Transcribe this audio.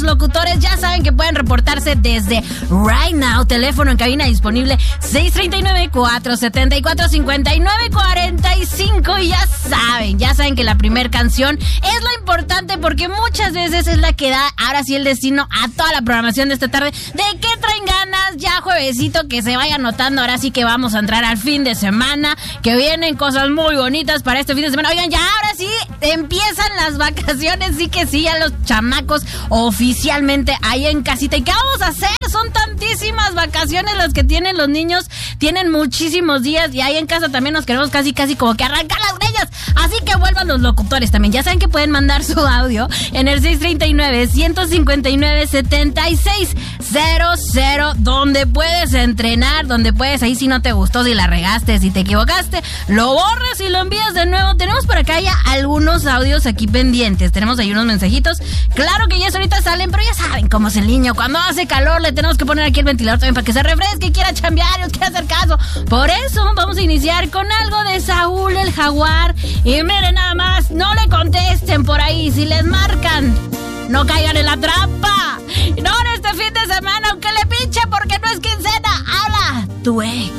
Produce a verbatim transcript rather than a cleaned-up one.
locutores. Ya saben que pueden reportarse desde right now. Teléfono en cabina disponible seis tres nueve, cuatro siete cuatro, cinco nueve cuatro cinco. Y ya saben, ya saben que la primera canción es lo importante, porque muchas veces es la que da ahora sí el destino a toda la programación de esta tarde. ¿De qué traen ganas? Ya juevesito, que se vaya anotando. Ahora sí que vamos a entrar al fin de semana, que vienen cosas muy bonitas para este fin de semana. Oigan, ya ahora sí empiezan las vacaciones. Sí que sí, ya los chamacos oficialmente ahí en casita. ¿Y qué vamos a hacer? Son tantísimas vacaciones las que tienen los niños. Tienen muchísimos días y ahí en casa también nos queremos casi casi como que arrancar las greñas. Así que vuelvan los locutores también. Ya saben que pueden mandar su audio en el seis tres nueve, uno cinco nueve, siete seis cero cero, donde puedes entrenar, donde puedes, ahí si no te gustó, si la regaste, si te equivocaste, lo borras y lo envías de nuevo. Tenemos por acá ya algunos audios aquí pendientes. Tenemos ahí unos mensajitos. Claro que ya ahorita salen, pero ya saben cómo es el niño. Cuando hace calor le tenemos que poner aquí el ventilador también para que se refresque, quiera chambear y quiera hacer caso. Por eso vamos a iniciar con algo de Saúl el Jaguar. Y miren nada más, no le contesten por ahí. Si les marcan, no caigan en la trampa. No en este fin de semana, aunque le pinche porque no es quincena. Habla tu ex.